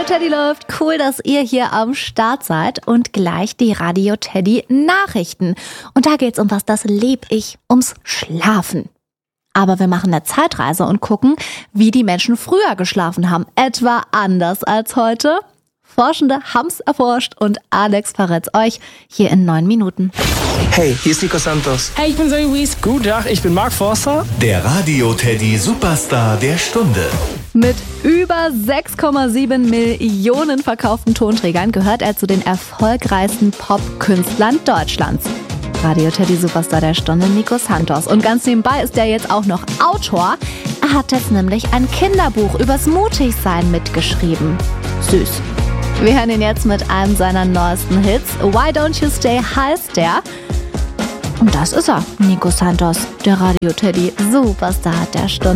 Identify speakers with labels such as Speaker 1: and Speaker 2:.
Speaker 1: Teddy läuft. Cool, dass ihr hier am Start seid. Und gleich die Radio Teddy Nachrichten. Und da geht's um was, das lieb ich, ums Schlafen. Aber wir machen eine Zeitreise und gucken, wie die Menschen früher geschlafen haben. Etwa anders als heute. Forschende haben's erforscht und Alex verrät's euch hier in 9 Minuten.
Speaker 2: Hey, hier ist Nico Santos.
Speaker 3: Hey, ich bin Zoe Wies.
Speaker 4: Guten Tag, ich bin Mark Forster.
Speaker 5: Der Radio Teddy Superstar der Stunde.
Speaker 1: Mit über 6,7 Millionen verkauften Tonträgern gehört er zu den erfolgreichsten Pop-Künstlern Deutschlands. Radio Teddy Superstar der Stunde, Nico Santos. Und ganz nebenbei ist er jetzt auch noch Autor. Er hat jetzt nämlich ein Kinderbuch übers Mutigsein mitgeschrieben. Süß. Wir hören ihn jetzt mit einem seiner neuesten Hits. Why Don't You Stay heißt der. Und das ist er, Nico Santos, der Radio Teddy Superstar der Stunde.